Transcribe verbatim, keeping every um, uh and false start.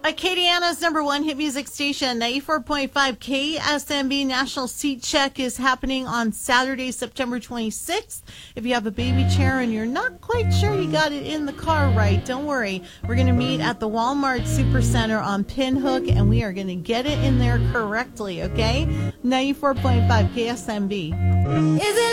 Acadiana's number one hit music station, ninety-four point five K S M B. National Seat Check is happening on Saturday, September twenty-sixth. If you have a baby chair and you're not quite sure you got it in the car right, don't worry. We're going to meet at the Walmart Supercenter on Pinhook, and we are going to get it in there correctly, okay? ninety-four point five K S M B. Is it